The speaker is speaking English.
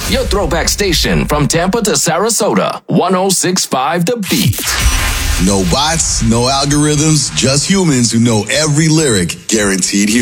Your throwback station from Tampa to Sarasota. 106.5 The Beat. No bots, no algorithms, just humans who know every lyric, guaranteed humor.